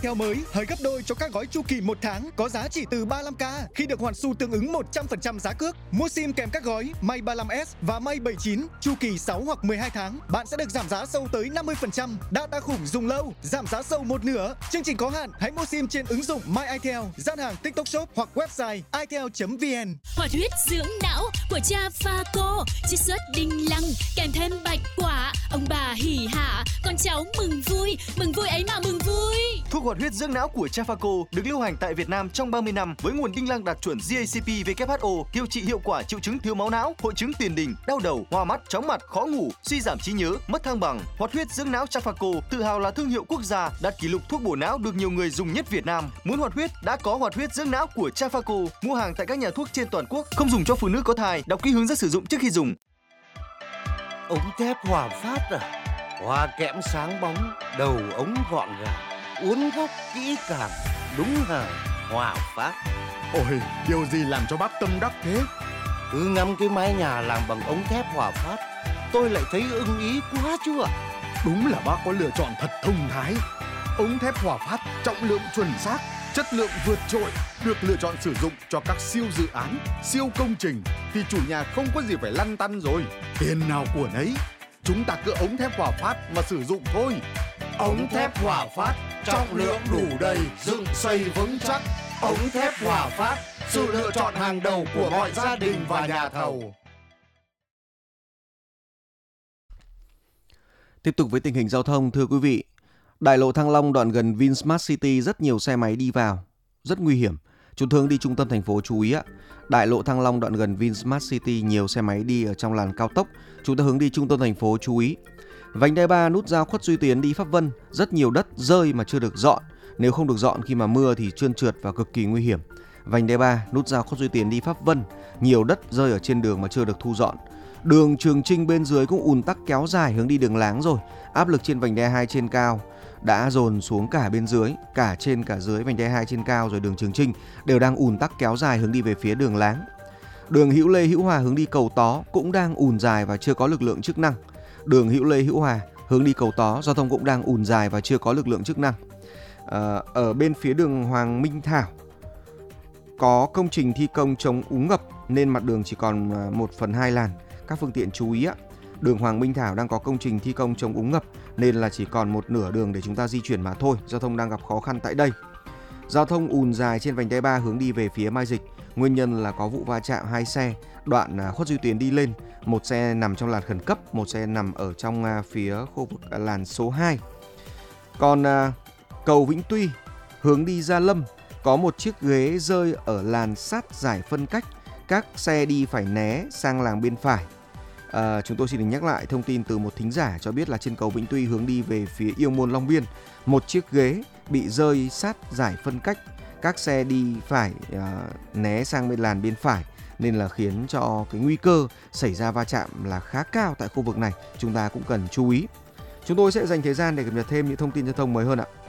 Theo mới, hời gấp đôi cho các gói chu kỳ 1 tháng có giá chỉ từ 35k khi được hoàn xu tương ứng 100% giá cước. Mua sim kèm các gói May 35S và May 79 chu kỳ 6 hoặc 12 tháng, bạn sẽ được giảm giá sâu tới 50%. Data khủng dùng lâu, giảm giá sâu một nửa. Chương trình có hạn, hãy mua sim trên ứng dụng My itel, gian hàng TikTok Shop hoặc website itel.vn. Hoạt huyết dưỡng não của cha Phaco, chiết xuất đinh lăng kèm thêm bạch quả, ông bà hỉ hả, con cháu mừng vui ấy mà mừng vui. Thuốc hoạt huyết dưỡng não của Chafaco được lưu hành tại Việt Nam trong 30 năm với nguồn đinh lăng đạt chuẩn GACP WHO, điều trị hiệu quả triệu chứng thiếu máu não, hội chứng tiền đình, đau đầu, hoa mắt, chóng mặt, khó ngủ, suy giảm trí nhớ, mất thăng bằng. Hoạt huyết dưỡng não Chafaco tự hào là thương hiệu quốc gia đạt kỷ lục thuốc bổ não được nhiều người dùng nhất Việt Nam. Muốn hoạt huyết đã có hoạt huyết dưỡng não của Chafaco. Mua hàng tại các nhà thuốc trên toàn quốc. Không dùng cho phụ nữ có thai. Đọc kỹ hướng dẫn sử dụng trước khi dùng. Ống thép Hòa Phát à? Hoa kẽm sáng bóng, đầu ống gọn gàng, uốn góc kỹ càng, đúng hàng Hòa Phát. Ôi, điều gì làm cho bác tâm đắc thế? Cứ ngắm cái mái nhà làm bằng ống thép Hòa Phát, tôi lại thấy ưng ý quá chứ ạ. Đúng là bác có lựa chọn thật thông thái. Ống thép Hòa Phát trọng lượng chuẩn xác, chất lượng vượt trội, được lựa chọn sử dụng cho các siêu dự án, siêu công trình thì chủ nhà không có gì phải lăn tăn rồi. Tiền nào của nấy, chúng ta cứ ống thép Hòa Phát mà sử dụng thôi. Ống thép Hòa Phát, trọng lượng đủ đầy, dựng xây vững chắc. Ống thép Hòa Phát, sự lựa chọn hàng đầu của mọi gia đình và nhà thầu. Tiếp tục với tình hình giao thông, thưa quý vị. Đại lộ Thăng Long đoạn gần Vinsmart City rất nhiều xe máy đi vào, rất nguy hiểm. Chúng thường đi trung tâm thành phố chú ý ạ. Đại lộ Thăng Long đoạn gần Vinsmart City nhiều xe máy đi ở trong làn cao tốc. Chúng ta hướng đi trung tâm thành phố chú ý. Vành đai 3 nút giao Khuất Duy Tiến đi Pháp Vân, rất nhiều đất rơi mà chưa được dọn. Nếu không được dọn khi mà mưa thì trơn trượt và cực kỳ nguy hiểm. Vành đai 3 nút giao Khuất Duy Tiến đi Pháp Vân, nhiều đất rơi ở trên đường mà chưa được thu dọn. Đường Trường Trinh bên dưới cũng ùn tắc kéo dài hướng đi đường Láng rồi. Áp lực trên vành đai 2 trên cao đã dồn xuống cả bên dưới, cả trên cả dưới vành đai 2 trên cao rồi đường Trường Trinh đều đang ùn tắc kéo dài hướng đi về phía đường Láng. Đường Hữu Lê Hữu Hòa hướng đi Cầu Tó cũng đang ùn dài và chưa có lực lượng chức năng. Đường Hữu Lê Hữu Hòa hướng đi Cầu Tó giao thông cũng đang ùn dài và chưa có lực lượng chức năng. Ở bên phía đường Hoàng Minh Thảo có công trình thi công chống úng ngập nên mặt đường chỉ còn 1/2 làn. Các phương tiện chú ý ạ. Đường Hoàng Minh Thảo đang có công trình thi công chống úng ngập nên là chỉ còn một nửa đường để chúng ta di chuyển mà thôi. Giao thông đang gặp khó khăn tại đây. Giao thông ùn dài trên vành đai 3 hướng đi về phía Mai Dịch. Nguyên nhân là có vụ va chạm hai xe đoạn Khuất Duy Tiến đi lên. Một xe nằm trong làn khẩn cấp, một xe nằm ở trong phía khu vực làn số 2. Còn cầu Vĩnh Tuy hướng đi Gia Lâm có một chiếc ghế rơi ở làn sát giải phân cách. Các xe đi phải né sang làn bên phải. Chúng tôi xin được nhắc lại thông tin từ một thính giả cho biết là trên cầu Vĩnh Tuy hướng đi về phía Yêu Môn Long Biên, một chiếc ghế bị rơi sát giải phân cách. Các xe đi phải né sang bên làn bên phải nên là khiến cho cái nguy cơ xảy ra va chạm là khá cao tại khu vực này. Chúng ta cũng cần chú ý. Chúng tôi sẽ dành thời gian để cập nhật thêm những thông tin giao thông mới hơn ạ.